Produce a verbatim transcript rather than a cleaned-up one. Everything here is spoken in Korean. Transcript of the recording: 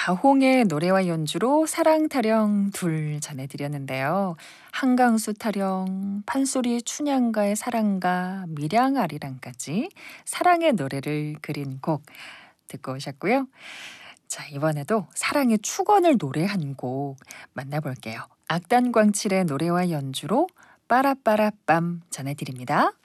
가홍의 노래와 연주로 사랑 타령 둘 전해드렸는데요. 한강수 타령, 판소리 춘향가의 사랑가, 밀양아리랑까지 사랑의 노래를 그린 곡 듣고 오셨고요. 자, 이번에도 사랑의 축원을 노래한 곡 만나볼게요. 악단광칠의 노래와 연주로 빠라빠라빰 전해드립니다.